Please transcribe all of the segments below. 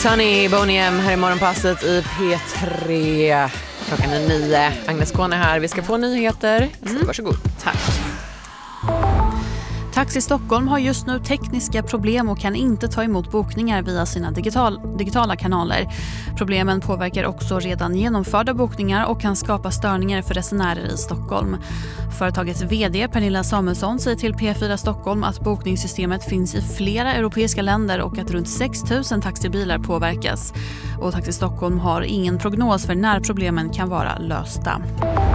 Sunny Boniem här i morgonpasset i P3. Klockan är 9. Agnes Kåne här. Vi ska få nyheter. Varsågod. Tack. Taxi Stockholm har just nu tekniska problem och kan inte ta emot bokningar via sina digitala kanaler. Problemen påverkar också redan genomförda bokningar och kan skapa störningar för resenärer i Stockholm. Företagets vd Pernilla Samuelsson säger till P4 Stockholm att bokningssystemet finns i flera europeiska länder och att runt 6 000 taxibilar påverkas. Och Taxi Stockholm har ingen prognos för när problemen kan vara lösta.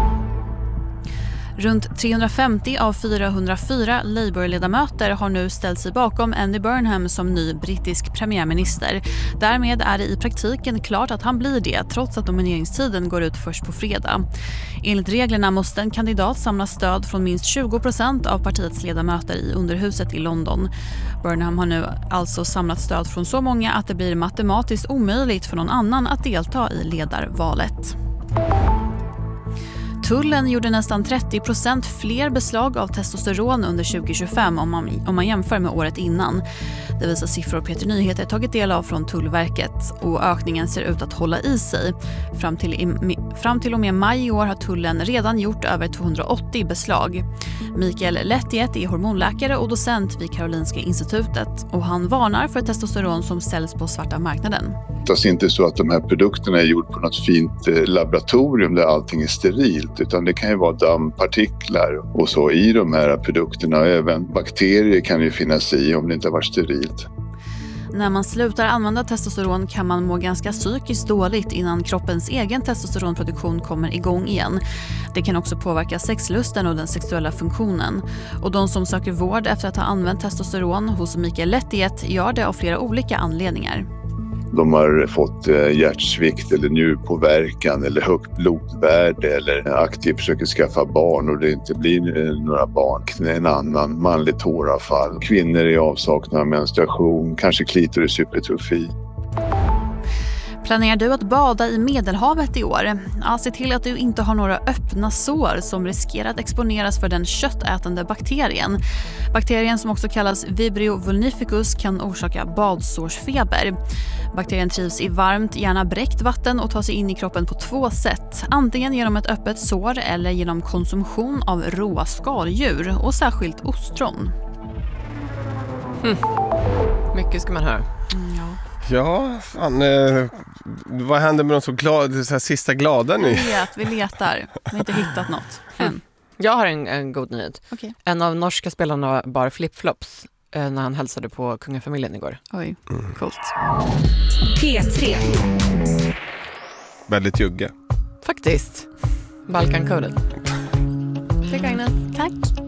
Runt 350 av 404 Labour-ledamöter har nu ställt sig bakom Andy Burnham som ny brittisk premiärminister. Därmed är det i praktiken klart att han blir det, trots att nomineringstiden går ut först på fredag. Enligt reglerna måste en kandidat samla stöd från minst 20% av partiets ledamöter i underhuset i London. Burnham har nu alltså samlat stöd från så många att det blir matematiskt omöjligt för någon annan att delta i ledarvalet. Tullen gjorde nästan 30% fler beslag av testosteron under 2025 om man jämför med året innan. Det visar siffror Peter Nyheter tagit del av från Tullverket och ökningen ser ut att hålla i sig. Fram till och med maj i år har tullen redan gjort över 280 beslag. Mikael Lettiet är hormonläkare och docent vid Karolinska institutet och han varnar för testosteron som säljs på svarta marknaden. Det är inte så att de här produkterna är gjort på något fint laboratorium där allting är sterilt, utan det kan ju vara dammpartiklar och så i de här produkterna. Även bakterier kan ju finnas i om det inte har varit sterilt. När man slutar använda testosteron kan man må ganska psykiskt dåligt innan kroppens egen testosteronproduktion kommer igång igen. Det kan också påverka sexlusten och den sexuella funktionen. Och de som söker vård efter att ha använt testosteron hos Mikael Lettiet gör det av flera olika anledningar. De har fått hjärtsvikt eller njurpåverkan eller högt blodvärde eller aktivt försöker skaffa barn och det inte blir några barn. En annan manligt håravfall. Kvinnor i avsaknad av menstruation, kanske klitorishypertrofi. Planerar du att bada i Medelhavet i år? Ja, se till att du inte har några öppna sår som riskerar att exponeras för den köttätande bakterien. Bakterien som också kallas Vibrio vulnificus kan orsaka badsårsfeber. Bakterien trivs i varmt, gärna bräckt vatten och tar sig in i kroppen på 2 sätt. Antingen genom ett öppet sår eller genom konsumtion av råa skaldjur och särskilt ostron. Mycket ska man höra. Ja, fan, vad händer med de så här sista glada nu? Vi letar. Vi har inte hittat något än. Jag har en god nyhet. Okay. En av norska spelarna bar flipflops när han hälsade på kungafamiljen igår. Oj, coolt. P3. Väldigt jugge. Faktiskt. Balkan-koden. Tack Agnes. Tack.